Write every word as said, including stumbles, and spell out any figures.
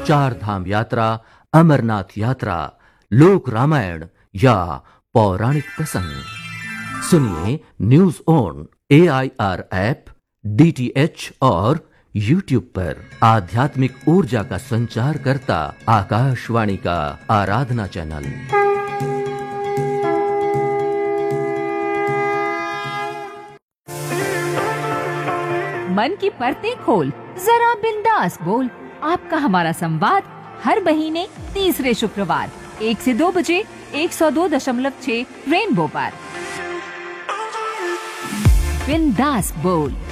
चार धाम यात्रा, अमरनाथ यात्रा, लोक रामायण या पौराणिक प्रसंग सुनिए news on A I R app, D T H और यूट्यूब पर। आध्यात्मिक ऊर्जा का संचार करता आकाशवाणी का आराधना चैनल। मन की परतें खोल, जरा बिंदास बोल। आपका हमारा संवाद हर महीने तीसरे शुक्रवार एक से दो बजे एक सौ दो दशमलव छह रेनबो पर। बिंदास बोल।